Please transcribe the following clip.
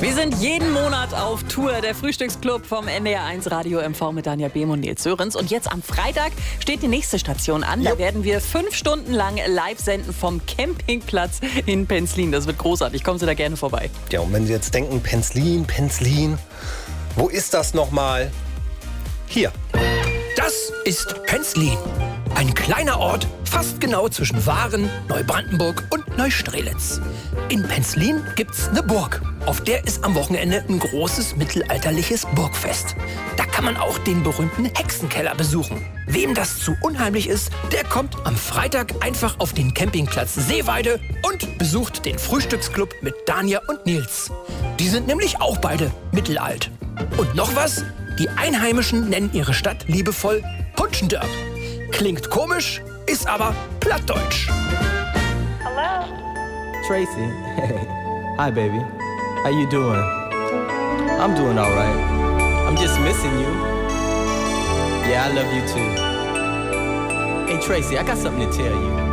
Wir sind jeden Monat auf Tour, der Frühstücksclub vom NDR1 Radio MV mit Danja Behm und Nils Sörensen. Und jetzt am Freitag steht die nächste Station an. Da werden wir 5 Stunden lang live senden vom Campingplatz in Penzlin. Das wird großartig. Kommen Sie da gerne vorbei. Ja, und wenn Sie jetzt denken, Penzlin, wo ist das nochmal? Hier. Das ist Penzlin. Ein kleiner Ort, fast genau zwischen Waren, Neubrandenburg und Neustrelitz. In Penzlin gibt's eine Burg. Auf der ist am Wochenende ein großes mittelalterliches Burgfest. Da kann man auch den berühmten Hexenkeller besuchen. Wem das zu unheimlich ist, der kommt am Freitag einfach auf den Campingplatz Seeweide und besucht den Frühstücksclub mit Danja und Nils. Die sind nämlich auch beide mittelalt. Und noch was? Die Einheimischen nennen ihre Stadt liebevoll Punschendörp. Klingt komisch, ist aber Plattdeutsch. Hello? Tracy. Hey. Hi, baby. How you doing? I'm doing all right. I'm just missing you. Yeah, I love you too. Hey, Tracy, I got something to tell you.